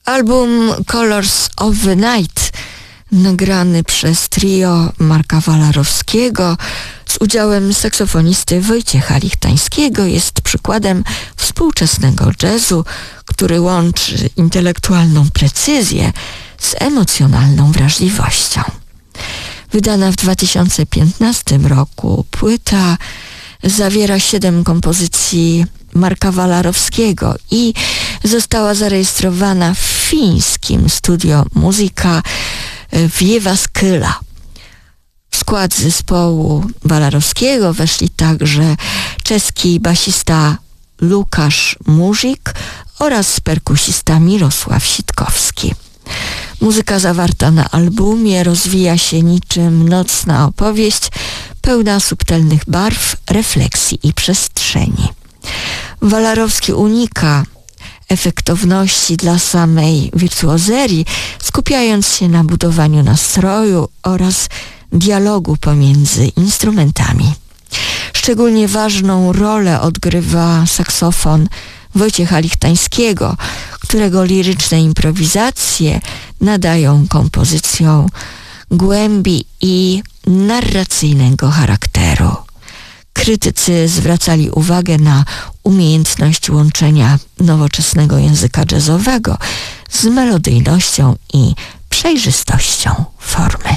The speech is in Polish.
Album Colors of the Night, nagrany przez trio Marka Walarowskiego z udziałem saksofonisty Wojciecha Lichtańskiego, jest przykładem współczesnego jazzu, który łączy intelektualną precyzję z emocjonalną wrażliwością. Wydana w 2015 roku płyta zawiera 7 kompozycji Marka Walarowskiego i została zarejestrowana w fińskim studio Musica w Jyväskylä. W skład zespołu Walarowskiego weszli także czeski basista Łukasz Murzik oraz perkusista Mirosław Sitkowski. Muzyka zawarta na albumie rozwija się niczym nocna opowieść, pełna subtelnych barw, refleksji i przestrzeni. Walarowski unika efektowności dla samej wirtuozerii, skupiając się na budowaniu nastroju oraz dialogu pomiędzy instrumentami. Szczególnie ważną rolę odgrywa saksofon Wojciecha Lichtańskiego, którego liryczne improwizacje nadają kompozycjom głębi i narracyjnego charakteru. Krytycy zwracali uwagę na umiejętność łączenia nowoczesnego języka jazzowego z melodyjnością i przejrzystością formy.